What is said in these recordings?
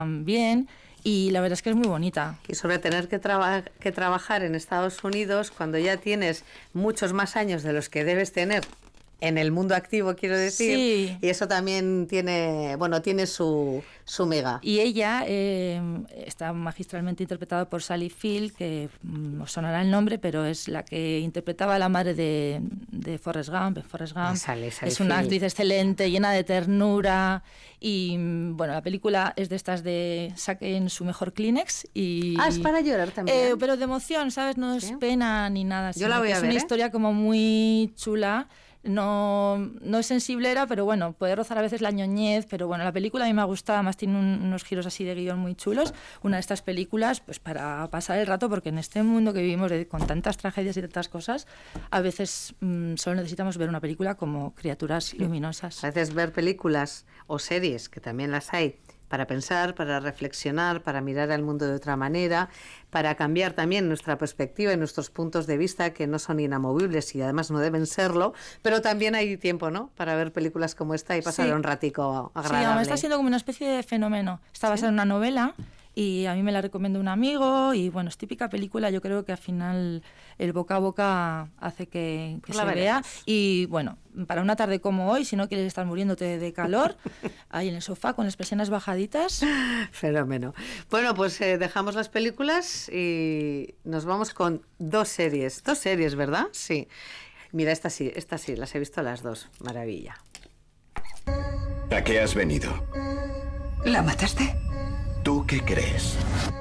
bien y la verdad es que es muy bonita. Y sobre tener que trabajar en Estados Unidos cuando ya tienes muchos más años de los que debes tener en el mundo activo, quiero decir, sí. Y eso también tiene su mega. Y ella está magistralmente interpretada por Sally Field, que os sonará el nombre, pero es la que interpretaba a la madre de Forrest Gump. Forrest Gump Sally es una actriz excelente, llena de ternura, y bueno, la película es de estas de saquen su mejor Kleenex. Y, es para llorar también. Pero de emoción, ¿sabes? No es pena ni nada. Yo la voy a ver. Es una historia como muy chula. No es sensiblera, pero bueno, puede rozar a veces la ñoñez, pero bueno, la película a mí me ha gustado, además tiene unos giros así de guión muy chulos. Una de estas películas, pues para pasar el rato, porque en este mundo que vivimos con tantas tragedias y tantas cosas, a veces solo necesitamos ver una película como criaturas luminosas. A veces ver películas o series, que también las hay, para pensar, para reflexionar, para mirar al mundo de otra manera, para cambiar también nuestra perspectiva y nuestros puntos de vista, que no son inamovibles y además no deben serlo, pero también hay tiempo, ¿no?, para ver películas como esta y pasar un ratico agradable. Sí, además está siendo como una especie de fenómeno. Está basada en una novela y a mí me la recomienda un amigo y bueno, es típica película. Yo creo que al final el boca a boca hace que se vea. Y bueno, para una tarde como hoy, si no quieres estar muriéndote de calor, ahí en el sofá con las persianas bajaditas. Fenómeno. Bueno, pues dejamos las películas y nos vamos con dos series, ¿verdad? Sí. Mira, esta sí, las he visto las dos. Maravilla. ¿A qué has venido? ¿La mataste? ¿Tú qué crees?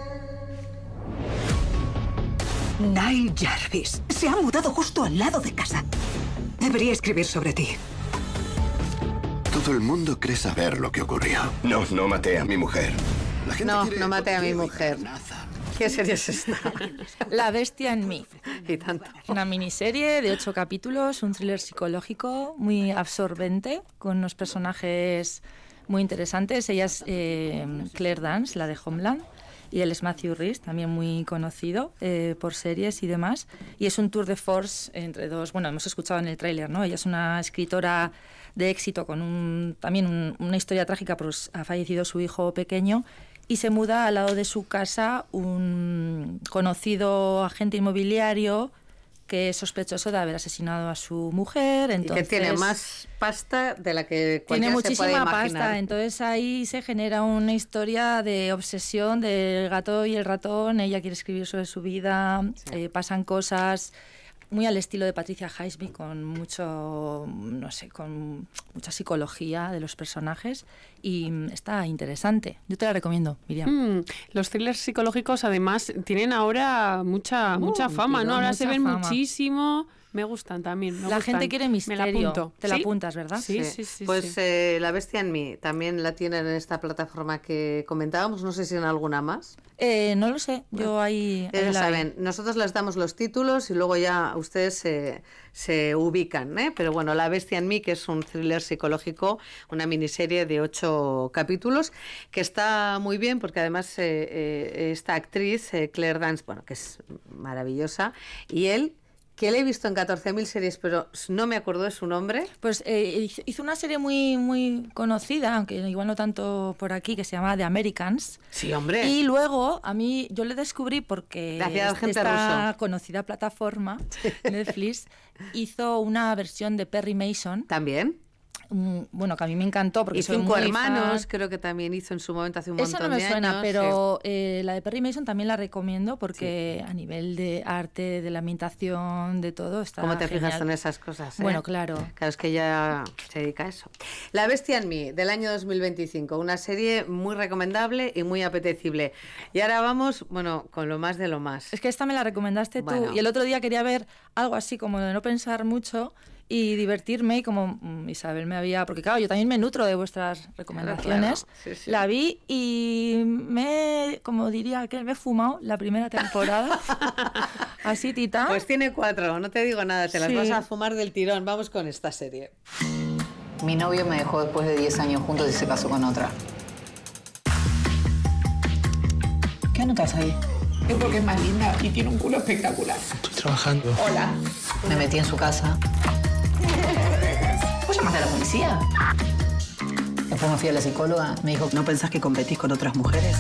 Nile Jarvis se ha mudado justo al lado de casa. Debería escribir sobre ti. Todo el mundo cree saber lo que ocurrió. No maté a mi mujer. No maté a mi mujer. ¿Qué serie es esta? La bestia en mí. Y tanto. Una miniserie de 8 capítulos, un thriller psicológico muy absorbente, con unos personajes muy interesantes. Ella es Claire Danes, la de Homeland, y él es Matthew Rhys, también muy conocido por series y demás. Y es un tour de force entre dos. Bueno, hemos escuchado en el tráiler, ¿no? Ella es una escritora de éxito con también una historia trágica, pues ha fallecido su hijo pequeño y se muda al lado de su casa un conocido agente inmobiliario que es sospechoso de haber asesinado a su mujer. Entonces, y que tiene más pasta de la que tiene cualquiera se puede imaginar. Muchísima pasta, entonces ahí se genera una historia de obsesión del gato y el ratón. Ella quiere escribir sobre su vida, pasan cosas muy al estilo de Patricia Highsmith, con con mucha psicología de los personajes, y está interesante. Yo te la recomiendo, Miriam. Los thrillers psicológicos además tienen ahora mucha fama, ¿no? Ahora se ven muchísimo. Me gustan también. La gente quiere misterio. Me la apunto. Te la apuntas, ¿verdad? Sí. Pues La bestia en mí también la tienen en esta plataforma que comentábamos. No sé si en alguna más. No lo sé. Yo ahí ya saben, nosotros les damos los títulos y luego ya ustedes se ubican, ¿eh? Pero bueno, La bestia en mí, que es un thriller psicológico, una miniserie de 8 capítulos, que está muy bien porque además esta actriz, Claire Danes, bueno, que es maravillosa, y él, que le he visto en 14.000 series, pero no me acuerdo de su nombre. Pues hizo una serie muy, muy conocida, aunque igual no tanto por aquí, que se llama The Americans. Sí, hombre. Y luego, yo le descubrí porque esta conocida plataforma, Netflix, hizo una versión de Perry Mason. ¿También? Bueno, que a mí me encantó porque soy muy hermanos, creo que también hizo en su momento hace un montón de años. Esa no me suena, pero la de Perry Mason también la recomiendo porque a nivel de arte, de la ambientación, de todo, está ¿Cómo te genial. fijas en esas cosas? Bueno, claro. Claro, es que ella se dedica a eso. La bestia en mí, del año 2025, una serie muy recomendable y muy apetecible. Y ahora vamos, con lo más de lo más. Es que esta me la recomendaste tú, y el otro día quería ver algo así como de no pensar mucho y divertirme, y como Isabel me había... Porque claro, yo también me nutro de vuestras recomendaciones. Claro. Sí. La vi y como diría que me he fumado la primera temporada. Así, tita. Pues tiene 4, no te digo nada, te las vas a fumar del tirón. Vamos con esta serie. Mi novio me dejó después de 10 años juntos y se casó con otra. ¿Qué anotas ahí? Es porque es más linda y tiene un culo espectacular. Estoy trabajando. Hola. Me metí en su casa. ¿Vos llamaste a la policía? Después me fui a la psicóloga, me dijo, ¿no pensás que competís con otras mujeres?